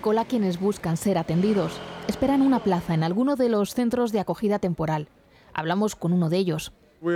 cola quienes buscan ser atendidos. Esperan una plaza en alguno de los centros de acogida temporal. Hablamos con uno de ellos.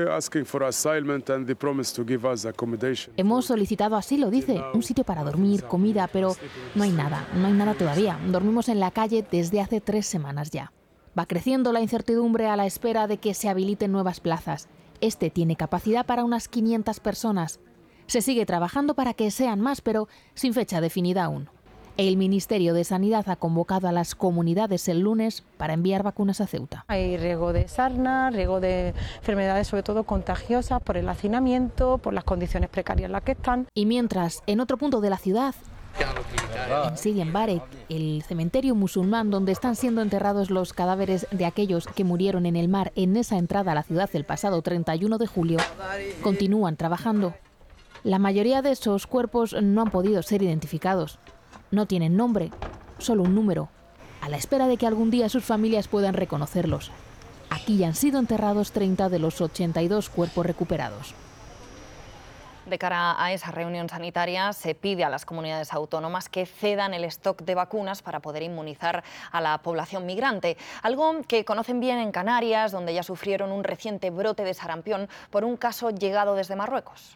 Hemos solicitado asilo, dice, un sitio para dormir, comida, pero no hay nada todavía. Dormimos en la calle desde hace 3 semanas ya. Va creciendo la incertidumbre a la espera de que se habiliten nuevas plazas. Este tiene capacidad para unas 500 personas. Se sigue trabajando para que sean más, pero sin fecha definida aún. El Ministerio de Sanidad ha convocado a las comunidades el lunes para enviar vacunas a Ceuta. Hay riesgo de sarna, riesgo de enfermedades sobre todo contagiosas por el hacinamiento, por las condiciones precarias en las que están. Y mientras, en otro punto de la ciudad, en Sidi Mbarek, el cementerio musulmán donde están siendo enterrados los cadáveres de aquellos que murieron en el mar en esa entrada a la ciudad el pasado 31 de julio, continúan trabajando. La mayoría de esos cuerpos no han podido ser identificados. No tienen nombre, solo un número, a la espera de que algún día sus familias puedan reconocerlos. Aquí ya han sido enterrados 30 de los 82 cuerpos recuperados. De cara a esa reunión sanitaria, se pide a las comunidades autónomas que cedan el stock de vacunas para poder inmunizar a la población migrante. Algo que conocen bien en Canarias, donde ya sufrieron un reciente brote de sarampión por un caso llegado desde Marruecos.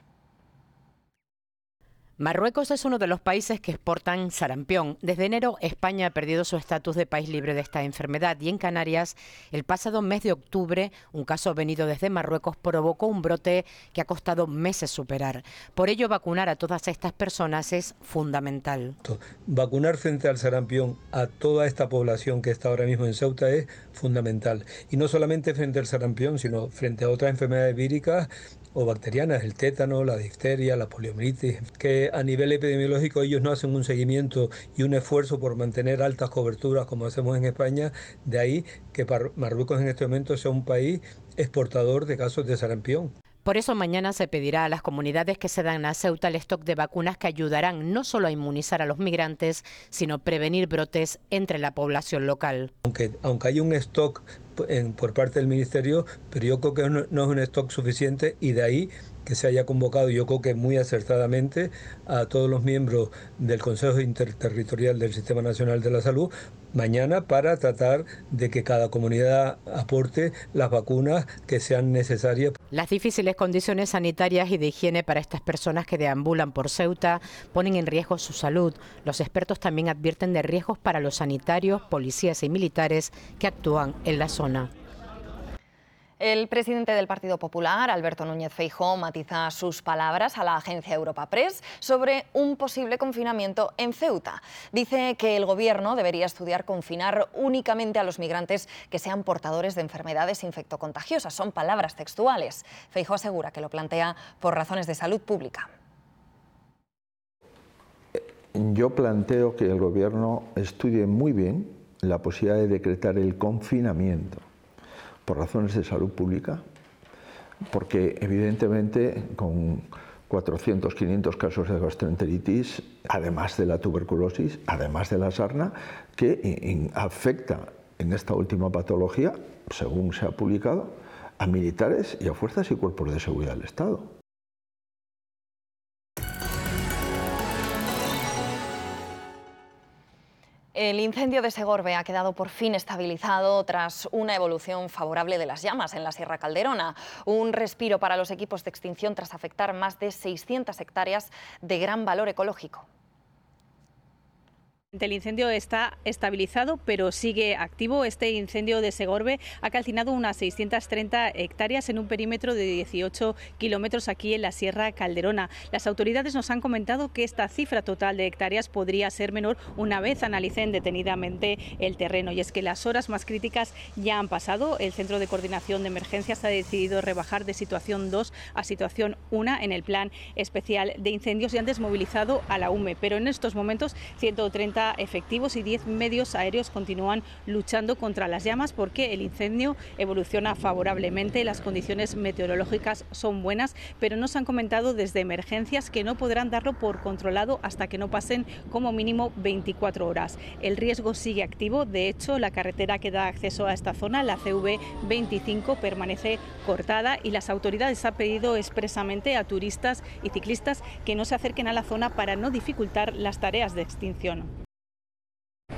Marruecos es uno de los países que exportan sarampión. Desde enero, España ha perdido su estatus de país libre de esta enfermedad y en Canarias, el pasado mes de octubre, un caso venido desde Marruecos provocó un brote que ha costado meses superar. Por ello, vacunar a todas estas personas es fundamental. Vacunar frente al sarampión a toda esta población que está ahora mismo en Ceuta es fundamental. Y no solamente frente al sarampión, sino frente a otras enfermedades víricas o bacterianas, el tétano, la difteria, la poliomielitis, que a nivel epidemiológico ellos no hacen un seguimiento y un esfuerzo por mantener altas coberturas como hacemos en España, de ahí que Marruecos en este momento sea un país exportador de casos de sarampión. Por eso mañana se pedirá a las comunidades que cedan a Ceuta el stock de vacunas que ayudarán no solo a inmunizar a los migrantes, sino prevenir brotes entre la población local. Aunque hay un stock por parte del Ministerio, pero yo creo que no es un stock suficiente y de ahí que se haya convocado, yo creo que muy acertadamente, a todos los miembros del Consejo Interterritorial del Sistema Nacional de la Salud mañana para tratar de que cada comunidad aporte las vacunas que sean necesarias. Las difíciles condiciones sanitarias y de higiene para estas personas que deambulan por Ceuta ponen en riesgo su salud. Los expertos también advierten de riesgos para los sanitarios, policías y militares que actúan en la zona. El presidente del Partido Popular, Alberto Núñez Feijóo, matiza sus palabras a la agencia Europa Press sobre un posible confinamiento en Ceuta. Dice que el Gobierno debería estudiar confinar únicamente a los migrantes que sean portadores de enfermedades infectocontagiosas. Son palabras textuales. Feijóo asegura que lo plantea por razones de salud pública. Yo planteo que el Gobierno estudie muy bien la posibilidad de decretar el confinamiento por razones de salud pública, porque evidentemente con 400, 500 casos de gastroenteritis, además de la tuberculosis, además de la sarna, que afecta en esta última patología, según se ha publicado, a militares y a fuerzas y cuerpos de seguridad del Estado. El incendio de Segorbe ha quedado por fin estabilizado tras una evolución favorable de las llamas en la Sierra Calderona. Un respiro para los equipos de extinción tras afectar más de 600 hectáreas de gran valor ecológico. El incendio está estabilizado, pero sigue activo. Este incendio de Segorbe ha calcinado unas 630 hectáreas en un perímetro de 18 kilómetros aquí en la Sierra Calderona. Las autoridades nos han comentado que esta cifra total de hectáreas podría ser menor una vez analicen detenidamente el terreno. Y es que las horas más críticas ya han pasado. El Centro de Coordinación de Emergencias ha decidido rebajar de situación 2 a situación 1 en el plan especial de incendios y han desmovilizado a la UME. Pero en estos momentos 130 efectivos y 10 medios aéreos continúan luchando contra las llamas porque el incendio evoluciona favorablemente, las condiciones meteorológicas son buenas, pero nos han comentado desde emergencias que no podrán darlo por controlado hasta que no pasen como mínimo 24 horas. El riesgo sigue activo, de hecho la carretera que da acceso a esta zona, la CV25, permanece cortada y las autoridades han pedido expresamente a turistas y ciclistas que no se acerquen a la zona para no dificultar las tareas de extinción.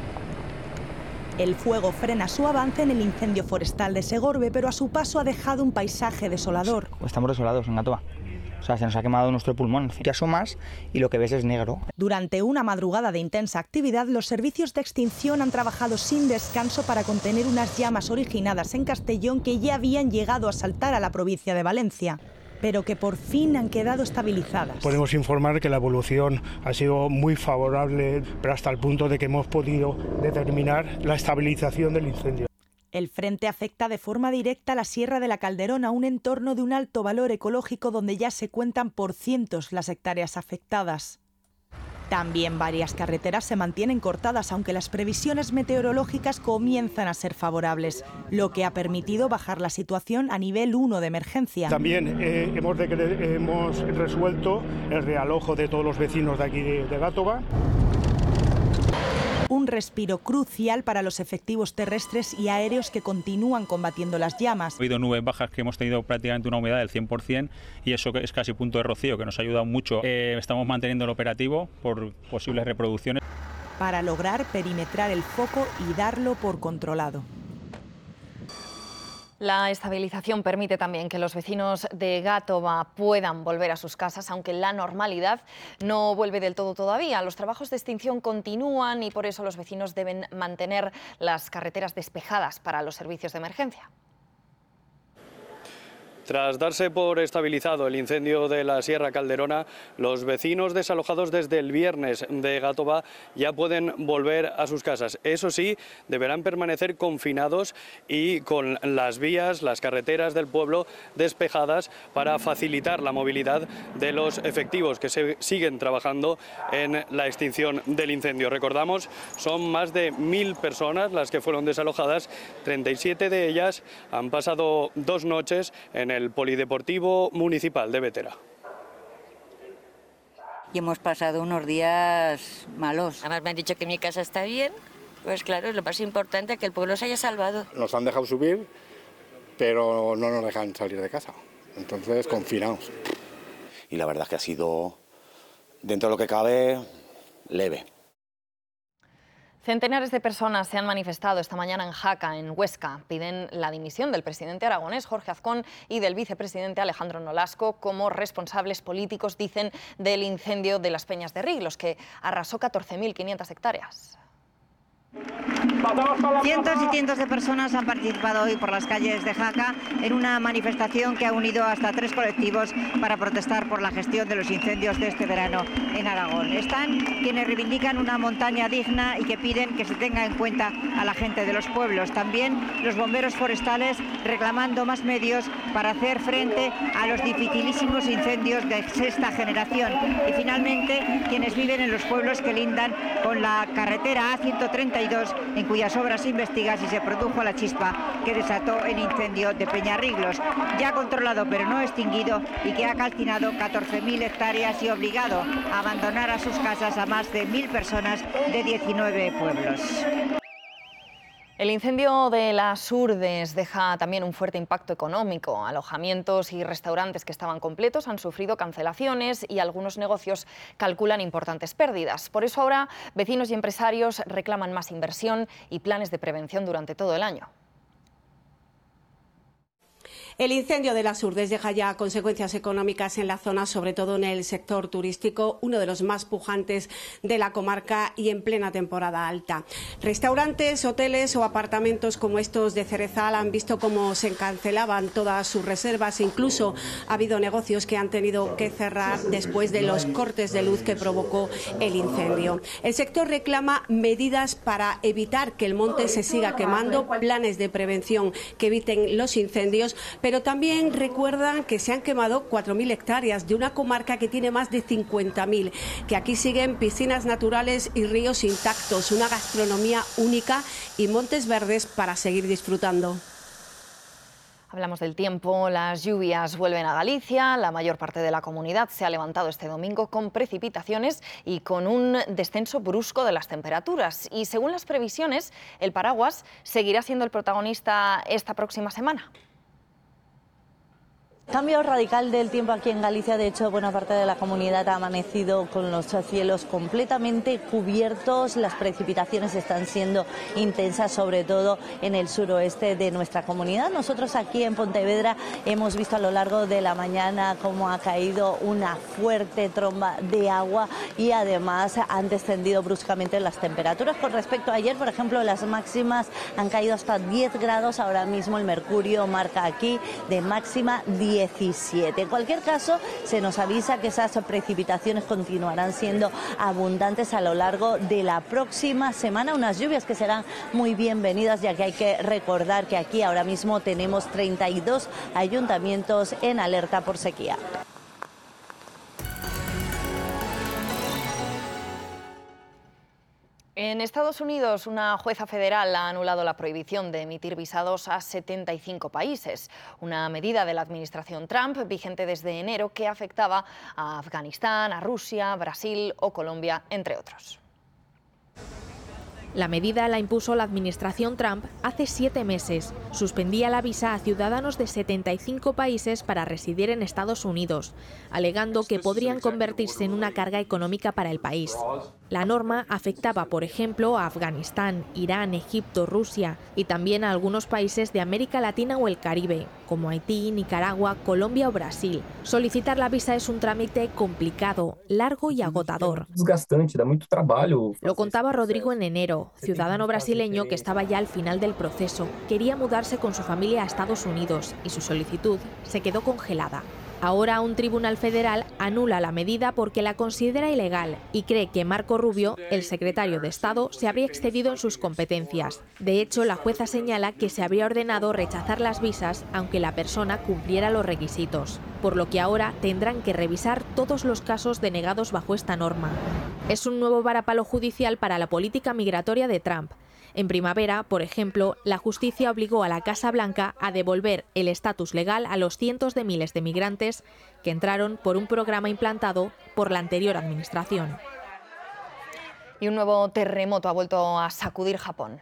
El fuego frena su avance en el incendio forestal de Segorbe, pero a su paso ha dejado un paisaje desolador. Estamos desolados en Gàtova. O sea, se nos ha quemado nuestro pulmón. Te asomas y lo que ves es negro. Durante una madrugada de intensa actividad, los servicios de extinción han trabajado sin descanso para contener unas llamas originadas en Castellón que ya habían llegado a saltar a la provincia de Valencia, pero que por fin han quedado estabilizadas. Podemos informar que la evolución ha sido muy favorable, pero hasta el punto de que hemos podido determinar la estabilización del incendio. El frente afecta de forma directa a la Sierra de la Calderona, un entorno de un alto valor ecológico donde ya se cuentan por cientos las hectáreas afectadas. También varias carreteras se mantienen cortadas, aunque las previsiones meteorológicas comienzan a ser favorables, lo que ha permitido bajar la situación a nivel 1 de emergencia. También hemos resuelto el realojo de todos los vecinos de aquí de Gàtova. Un respiro crucial para los efectivos terrestres y aéreos que continúan combatiendo las llamas. Ha habido nubes bajas que hemos tenido prácticamente una humedad del 100% y eso es casi punto de rocío, que nos ha ayudado mucho. Estamos manteniendo el operativo por posibles reproducciones. Para lograr perimetrar el foco y darlo por controlado. La estabilización permite también que los vecinos de Gàtova puedan volver a sus casas, aunque la normalidad no vuelve del todo todavía. Los trabajos de extinción continúan y por eso los vecinos deben mantener las carreteras despejadas para los servicios de emergencia. Tras darse por estabilizado el incendio de la Sierra Calderona, los vecinos desalojados desde el viernes de Gàtova ya pueden volver a sus casas. Eso sí, deberán permanecer confinados y con las vías, las carreteras del pueblo despejadas para facilitar la movilidad de los efectivos que siguen trabajando en la extinción del incendio. Recordamos, son más de 1000 personas las que fueron desalojadas, 37 de ellas han pasado 2 noches en el Polideportivo Municipal de Bétera. Y hemos pasado unos días malos. Además me han dicho que mi casa está bien, pues claro, es lo más importante, que el pueblo se haya salvado. Nos han dejado subir, pero no nos dejan salir de casa, entonces confinados. Y la verdad es que ha sido, dentro de lo que cabe, leve. Centenares de personas se han manifestado esta mañana en Jaca, en Huesca. Piden la dimisión del presidente aragonés, Jorge Azcón, y del vicepresidente Alejandro Nolasco como responsables políticos, dicen, del incendio de las Peñas de Riglos, que arrasó 14.500 hectáreas. Cientos y cientos de personas han participado hoy por las calles de Jaca en una manifestación que ha unido hasta 3 colectivos para protestar por la gestión de los incendios de este verano en Aragón. Están quienes reivindican una montaña digna y que piden que se tenga en cuenta a la gente de los pueblos. También los bomberos forestales reclamando más medios para hacer frente a los dificilísimos incendios de sexta generación. Y finalmente quienes viven en los pueblos que lindan con la carretera A132, en cuyas obras se investiga si se produjo la chispa que desató el incendio de Peñarriglos, ya controlado pero no extinguido y que ha calcinado 14.000 hectáreas y obligado a abandonar a sus casas a más de 1000 personas de 19 pueblos. El incendio de las Urdes deja también un fuerte impacto económico. Alojamientos y restaurantes que estaban completos han sufrido cancelaciones y algunos negocios calculan importantes pérdidas. Por eso ahora vecinos y empresarios reclaman más inversión y planes de prevención durante todo el año. El incendio de las Urdes deja ya consecuencias económicas en la zona, sobre todo en el sector turístico, uno de los más pujantes de la comarca y en plena temporada alta. Restaurantes, hoteles o apartamentos como estos de Cerezal han visto cómo se cancelaban todas sus reservas. Incluso ha habido negocios que han tenido que cerrar después de los cortes de luz que provocó el incendio. El sector reclama medidas para evitar que el monte se siga quemando, planes de prevención que eviten los incendios, pero también recuerdan que se han quemado 4.000 hectáreas de una comarca que tiene más de 50.000, que aquí siguen piscinas naturales y ríos intactos, una gastronomía única y montes verdes para seguir disfrutando. Hablamos del tiempo, las lluvias vuelven a Galicia, la mayor parte de la comunidad se ha levantado este domingo con precipitaciones y con un descenso brusco de las temperaturas. Y según las previsiones, el paraguas seguirá siendo el protagonista esta próxima semana. Cambio radical del tiempo aquí en Galicia. De hecho, buena parte de la comunidad ha amanecido con los cielos completamente cubiertos. Las precipitaciones están siendo intensas, sobre todo en el suroeste de nuestra comunidad. Nosotros aquí en Pontevedra hemos visto a lo largo de la mañana cómo ha caído una fuerte tromba de agua y además han descendido bruscamente las temperaturas. Con respecto a ayer, por ejemplo, las máximas han caído hasta 10 grados. Ahora mismo el mercurio marca aquí de máxima 17. En cualquier caso, se nos avisa que esas precipitaciones continuarán siendo abundantes a lo largo de la próxima semana, unas lluvias que serán muy bienvenidas, ya que hay que recordar que aquí ahora mismo tenemos 32 ayuntamientos en alerta por sequía. En Estados Unidos, una jueza federal ha anulado la prohibición de emitir visados a 75 países, una medida de la administración Trump vigente desde enero que afectaba a Afganistán, a Rusia, Brasil o Colombia, entre otros. La medida la impuso la administración Trump hace 7 meses. Suspendía la visa a ciudadanos de 75 países para residir en Estados Unidos, alegando que podrían convertirse en una carga económica para el país. La norma afectaba, por ejemplo, a Afganistán, Irán, Egipto, Rusia y también a algunos países de América Latina o el Caribe, como Haití, Nicaragua, Colombia o Brasil. Solicitar la visa es un trámite complicado, largo y agotador. Lo contaba Rodrigo en enero, ciudadano brasileño que estaba ya al final del proceso. Quería mudarse con su familia a Estados Unidos y su solicitud se quedó congelada. Ahora un tribunal federal anula la medida porque la considera ilegal y cree que Marco Rubio, el secretario de Estado, se habría excedido en sus competencias. De hecho, la jueza señala que se habría ordenado rechazar las visas aunque la persona cumpliera los requisitos, por lo que ahora tendrán que revisar todos los casos denegados bajo esta norma. Es un nuevo varapalo judicial para la política migratoria de Trump. En primavera, por ejemplo, la justicia obligó a la Casa Blanca a devolver el estatus legal a los cientos de miles de migrantes que entraron por un programa implantado por la anterior administración. Y un nuevo terremoto ha vuelto a sacudir Japón.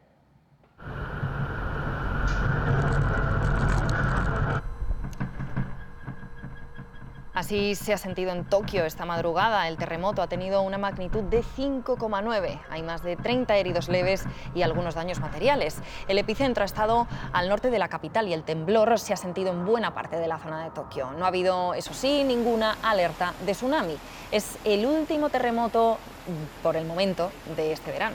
Así se ha sentido en Tokio esta madrugada. El terremoto ha tenido una magnitud de 5,9. Hay más de 30 heridos leves y algunos daños materiales. El epicentro ha estado al norte de la capital y el temblor se ha sentido en buena parte de la zona de Tokio. No ha habido, eso sí, ninguna alerta de tsunami. Es el último terremoto, por el momento, de este verano.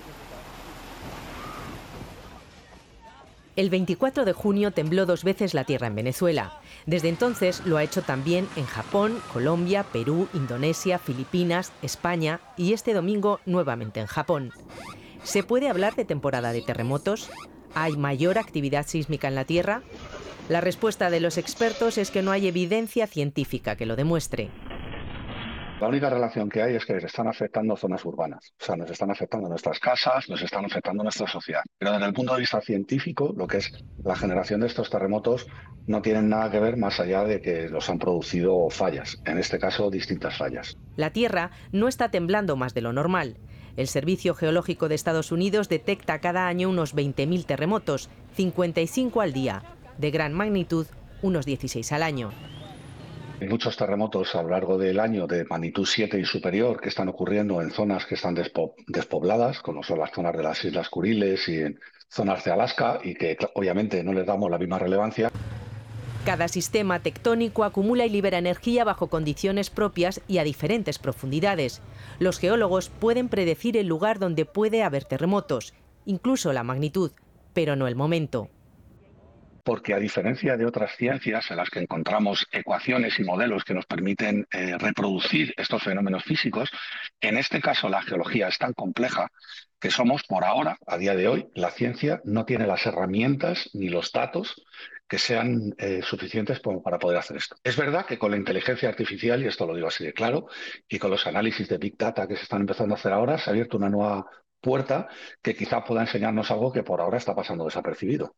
El 24 de junio tembló 2 veces la tierra en Venezuela. Desde entonces lo ha hecho también en Japón, Colombia, Perú, Indonesia, Filipinas, España y este domingo nuevamente en Japón. ¿Se puede hablar de temporada de terremotos? ¿Hay mayor actividad sísmica en la Tierra? La respuesta de los expertos es que no hay evidencia científica que lo demuestre. La única relación que hay es que están afectando zonas urbanas. O sea, nos están afectando nuestras casas, nos están afectando nuestra sociedad. Pero desde el punto de vista científico, lo que es la generación de estos terremotos no tienen nada que ver más allá de que los han producido fallas. En este caso, distintas fallas. La Tierra no está temblando más de lo normal. El Servicio Geológico de Estados Unidos detecta cada año unos 20.000 terremotos, 55 al día. De gran magnitud, unos 16 al año. Hay muchos terremotos a lo largo del año de magnitud 7 y superior que están ocurriendo en zonas que están despobladas, como son las zonas de las Islas Kuriles y en zonas de Alaska, y que obviamente no les damos la misma relevancia. Cada sistema tectónico acumula y libera energía bajo condiciones propias y a diferentes profundidades. Los geólogos pueden predecir el lugar donde puede haber terremotos, incluso la magnitud, pero no el momento. Porque a diferencia de otras ciencias en las que encontramos ecuaciones y modelos que nos permiten reproducir estos fenómenos físicos, en este caso la geología es tan compleja que somos, por ahora, a día de hoy, la ciencia no tiene las herramientas ni los datos que sean suficientes para poder hacer esto. Es verdad que con la inteligencia artificial, y esto lo digo así de claro, y con los análisis de Big Data que se están empezando a hacer ahora, se ha abierto una nueva puerta que quizá pueda enseñarnos algo que por ahora está pasando desapercibido.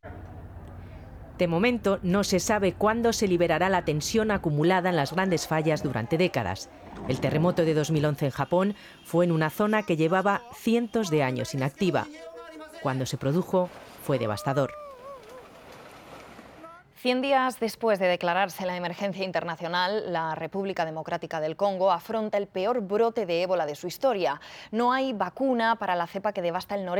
De momento, no se sabe cuándo se liberará la tensión acumulada en las grandes fallas durante décadas. El terremoto de 2011 en Japón fue en una zona que llevaba cientos de años inactiva. Cuando se produjo, fue devastador. 100 días después de declararse la emergencia internacional, la República Democrática del Congo afronta el peor brote de ébola de su historia. No hay vacuna para la cepa que devasta el noreste